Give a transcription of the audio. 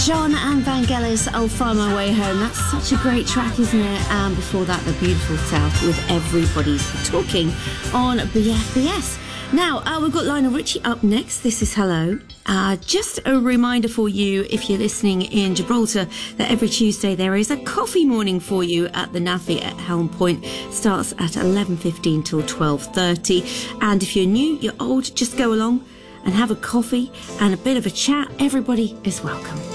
John and Vangelis, I'll Find My Way Home. That's such a great track, isn't it? And before that, The Beautiful South with Everybody's Talking on BFBS. Now, we've got Lionel Richie up next. This is Hello. Just a reminder for you, if you're listening in Gibraltar, that every Tuesday there is a coffee morning for you at the NAFI at Helm Point. Starts at 11:15 till 12:30. And if you're new, you're old, just go along and have a coffee and a bit of a chat. Everybody is welcome.